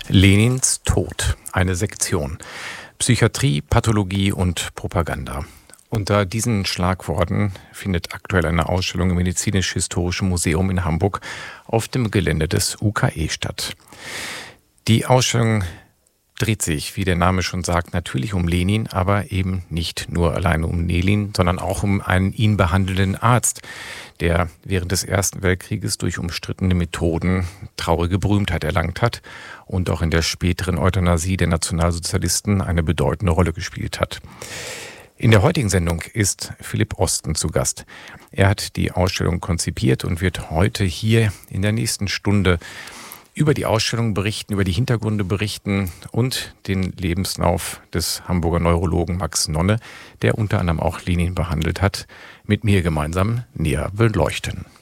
Lenins Tod, eine Sektion. Psychiatrie, Pathologie und Propaganda. Unter diesen Schlagworten findet aktuell eine Ausstellung im Medizinisch-Historischen Museum in Hamburg auf dem Gelände des UKE statt. Die Ausstellung dreht sich, wie der Name schon sagt, natürlich um Lenin, aber eben nicht nur alleine um Lenin, sondern auch um einen ihn behandelnden Arzt, der während des Ersten Weltkrieges durch umstrittene Methoden traurige Berühmtheit erlangt hat und auch in der späteren Euthanasie der Nationalsozialisten eine bedeutende Rolle gespielt hat. In der heutigen Sendung ist Philipp Osten zu Gast. Er hat die Ausstellung konzipiert und wird heute hier in der nächsten Stunde über die Ausstellung berichten, über die Hintergründe berichten und den Lebenslauf des Hamburger Neurologen Max Nonne, der unter anderem auch Lenin behandelt hat, mit mir gemeinsam näher beleuchten.